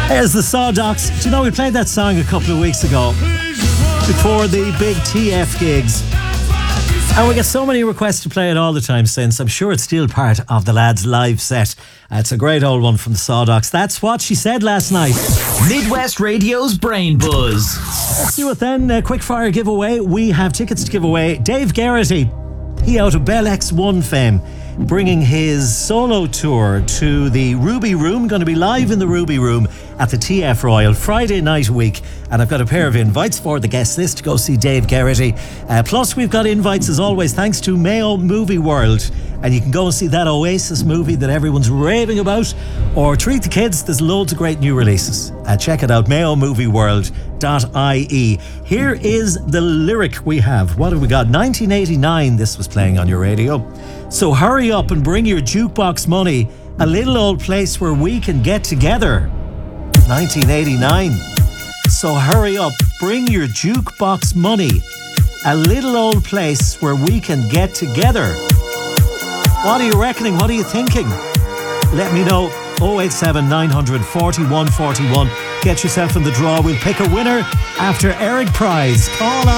There's the Sawdox. Do you know we played that song a couple of weeks ago before the big TF gigs? And we get so many requests to play it all the time since. I'm sure it's still part of the lads' live set. It's a great old one from the Sawdox. That's what she said last night. Midwest Radio's Brain Buzz. Let's do it then. Quick fire giveaway. We have tickets to give away. Dave Garrity, he out of Bell X1 fame, bringing his solo tour to the Ruby Room. Going to be live in the Ruby Room at the TF Royal Friday night a week. And I've got a pair of invites for the guest list to go see Dave Garrity. Plus we've got invites as always thanks to Mayo Movie World. And you can go and see that Oasis movie that everyone's raving about, or treat the kids. There's loads of great new releases. Check it out, mayomovieworld.ie. Here is the lyric we have. What have we got? 1989 this was playing on your radio. So hurry up and bring your jukebox money, a little old place where we can get together. 1989. So hurry up, bring your jukebox money, a little old place where we can get together. What are you reckoning? What are you thinking? Let me know. 087 900 4141. Get yourself in the draw. We'll pick a winner after Eric Prize. Call on.